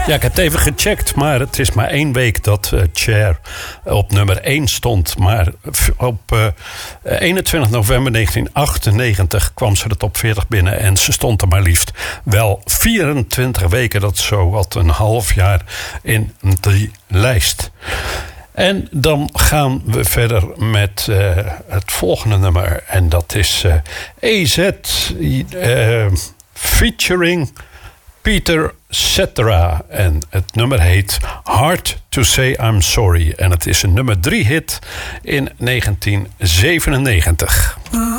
Ja, ik heb het even gecheckt, maar het is maar 1 week dat Cher op nummer 1 stond. Maar op 21 november 1998 kwam ze de top 40 binnen en ze stond er maar liefst wel 24 weken. Dat is zo wat een half jaar in die lijst. En dan gaan we verder met het volgende nummer. En dat is AZ featuring Peter Cetera. En het nummer heet Hard to Say I'm Sorry. En het is een nummer 3 hit in 1997.